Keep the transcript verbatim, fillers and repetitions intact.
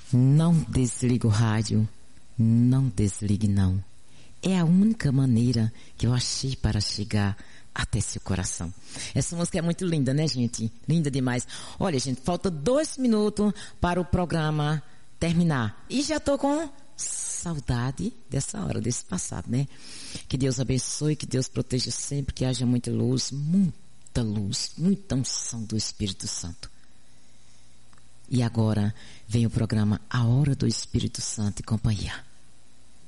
Não desligue o rádio. Não desligue, não. É a única maneira que eu achei para chegar até seu coração. Essa música é muito linda, né, gente? Linda demais. Olha, gente, falta dois minutos para o programa terminar. E já tô com saudade dessa hora, desse passado, né? Que Deus abençoe, que Deus proteja sempre, que haja muita luz, muita luz, muita unção do Espírito Santo. E agora vem o programa A Hora do Espírito Santo e Companhia.